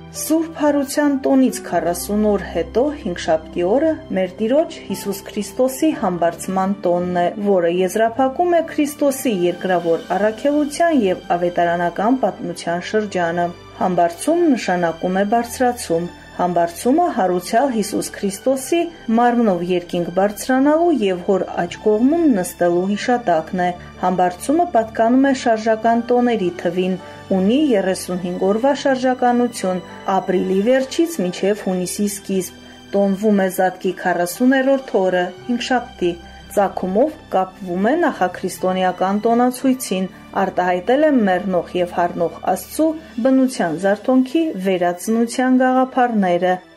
Սուրբ Հարության տոնից 40 օր հետո հինգշաբթի օրը մեր Տիրոջ Հիսուս Քրիստոսի համբարձման տոնն է, որը եզրափակում է Քրիստոսի երկրավոր առաքելության եւ ավետարանական պատմության շրջանը։ Համբարձում նշանակում է բարձրացում։ Համբարձումը հարուցյալ Հիսուս Քրիստոսի մարմնով երկինք բարձրանալու եւ հոր աջ կողմում նստելու հիշատակն է։ Համբարձումը պատկանում է շարժական տոների թվին, ունի 35 օրվա շարժականություն, ապրիլի վերջից մինչև հունիսի սկիզբ, տոնվում է Զատկի 40-րդ օրը, հինգշաբթի, ծագումով կապվում է նախաքրիստոնեական տոնացույցին, արտահայտել է մեռնող եւ հառնող Աստծու բնության զարթոնքի վերածնության գաղափարները,